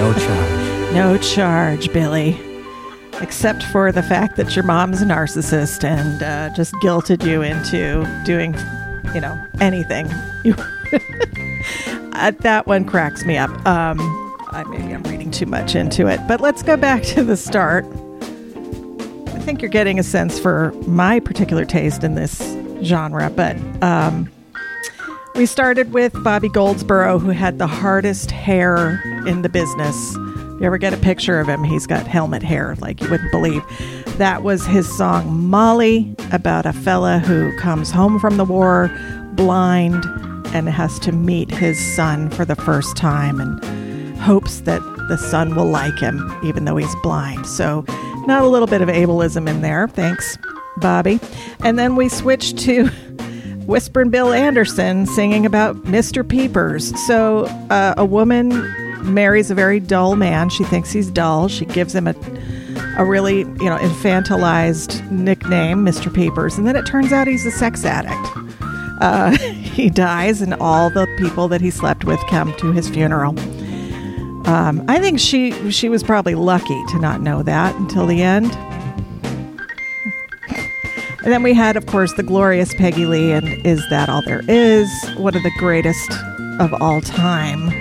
No charge. No charge, Billy. Except for the fact that your mom's a narcissist and just guilted you into doing, anything. That one cracks me up. Maybe I'm reading too much into it. But let's go back to the start. I think you're getting a sense for my particular taste in this genre. But we started with Bobby Goldsboro, who had the hardest hair in the business. You ever get a picture of him? He's got helmet hair like you wouldn't believe. That was his song Molly, about a fella who comes home from the war blind and has to meet his son for the first time and hopes that the son will like him even though he's blind. So not a little bit of ableism in there. Thanks, Bobby. And then we switched to Whisperin' Bill Anderson singing about Mr. Peepers. So a woman marries a very dull man. She thinks he's dull. She gives him a really, infantilized nickname, Mr. Peepers. And then it turns out he's a sex addict. He dies and all the people that he slept with come to his funeral. I think she was probably lucky to not know that until the end. And then we had, of course, the glorious Peggy Lee and Is That All There Is? One of the greatest of all time.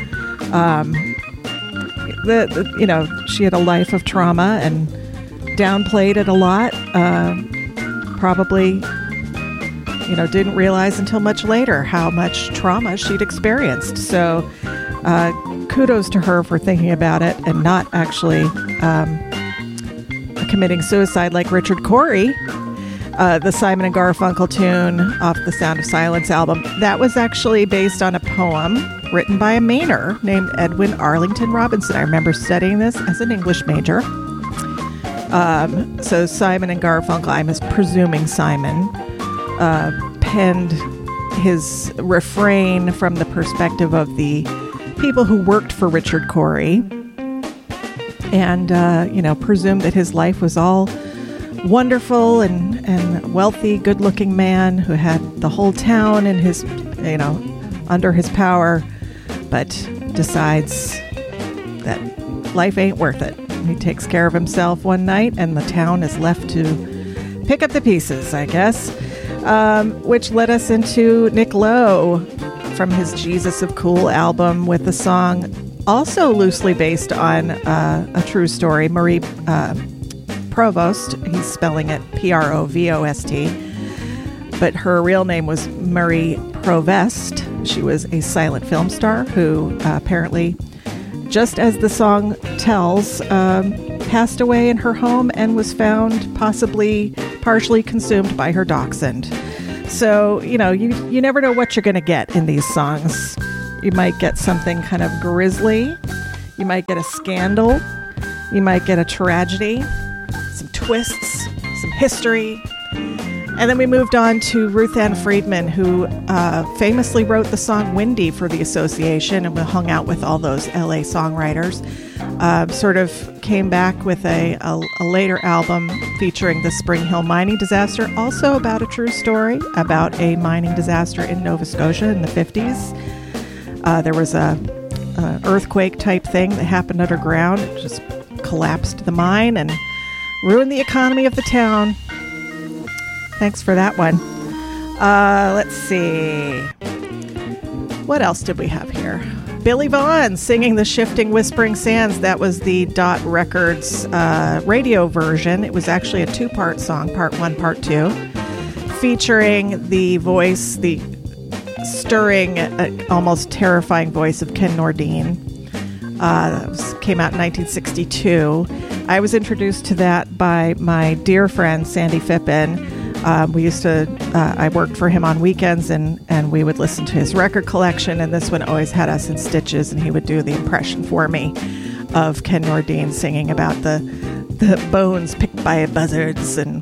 She had a life of trauma and downplayed it a lot. Probably, didn't realize until much later how much trauma she'd experienced. So kudos to her for thinking about it and not actually committing suicide like Richard Cory. The Simon and Garfunkel tune off the Sound of Silence album, that was actually based on a poem written by a Mainer named Edwin Arlington Robinson. I remember studying this as an English major. So Simon and Garfunkel, I'm presuming Simon, penned his refrain from the perspective of the people who worked for Richard Cory and, presumed that his life was all wonderful and wealthy, good-looking man who had the whole town in his, under his power, but decides that life ain't worth it. He takes care of himself one night, and the town is left to pick up the pieces, I guess, which led us into Nick Lowe from his Jesus of Cool album with the song also loosely based on a true story, Marie Provost. He's spelling it Provost, but her real name was Marie Provest. She was a silent film star who apparently, just as the song tells, passed away in her home and was found possibly partially consumed by her dachshund. So, you never know what you're going to get in these songs. You might get something kind of grisly. You might get a scandal. You might get a tragedy. Some twists, some history. And then we moved on to Ruth Ann Friedman, who famously wrote the song Windy for the Association and hung out with all those LA songwriters. Sort of came back with a later album featuring the Spring Hill mining disaster, also about a true story about a mining disaster in Nova Scotia in the 50s. There was an earthquake type thing that happened underground. It just collapsed the mine and ruined the economy of the town. Thanks for that one. Let's see. What else did we have here? Billy Vaughn singing The Shifting Whispering Sands. That was the Dot Records radio version. It was actually a two-part song, part one, part two, featuring the voice, the stirring, almost terrifying voice of Ken Nordine. Came out in 1962. I was introduced to that by my dear friend Sandy Fippen. I worked for him on weekends and we would listen to his record collection, and this one always had us in stitches, and he would do the impression for me of Ken Nordine singing about the bones picked by buzzards, and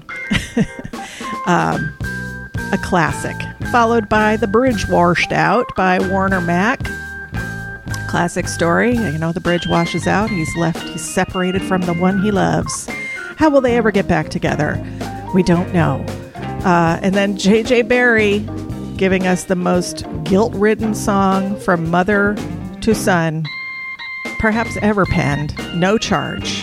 a classic. Followed by The Bridge Washed Out by Warner Mac. Classic story. The bridge washes out. He's separated from the one he loves. How will they ever get back together? We don't know. And then J.J. Barry giving us the most guilt-ridden song from mother to son, perhaps ever penned, no charge.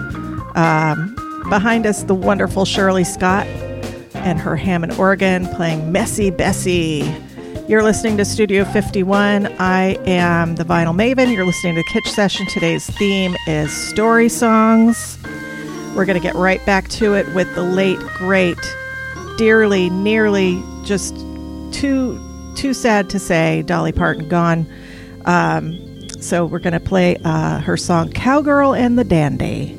Behind us, the wonderful Shirley Scott and her Hammond organ playing Messy Bessie. You're listening to Studio 51. I am the Vinyl Maven. You're listening to Kitsch Session. Today's theme is story songs. We're going to get right back to it with the late, great, dearly, nearly, just too sad to say, Dolly Parton gone. So we're going to play her song Cowgirl and the Dandy.